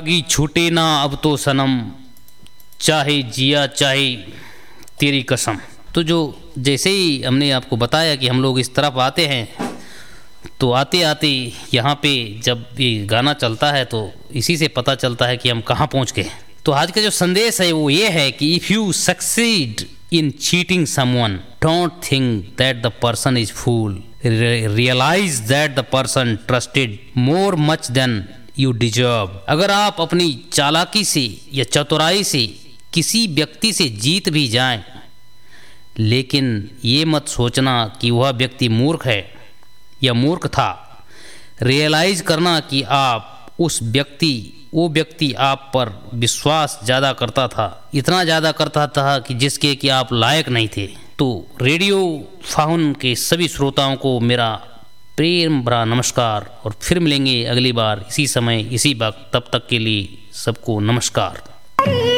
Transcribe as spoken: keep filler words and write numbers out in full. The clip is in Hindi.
रागी छूटे ना अब तो सनम, चाहे जिया चाहे तेरी कसम। तो जो जैसे ही हमने आपको बताया कि हम लोग इस तरफ आते हैं, तो आते आते यहाँ पे जब ये गाना चलता है तो इसी से पता चलता है कि हम कहाँ पहुँच गए। तो आज का जो संदेश है वो ये है कि if you succeed in cheating someone, don't think that the person is full, realise that the person trusted more much then you deserve. अगर आप अपनी चालाकी से या चतुराई से किसी व्यक्ति से जीत भी जाएं, लेकिन ये मत सोचना कि वह व्यक्ति मूर्ख है या मूर्ख था। रियलाइज करना कि आप उस व्यक्ति वो व्यक्ति आप पर विश्वास ज़्यादा करता था, इतना ज़्यादा करता था कि जिसके कि आप लायक नहीं थे। तो रेडियो फाउन के सभी श्रोताओं को मेरा प्रेम भरा नमस्कार, और फिर मिलेंगे अगली बार इसी समय इसी वक्त। तब तक के लिए सबको नमस्कार।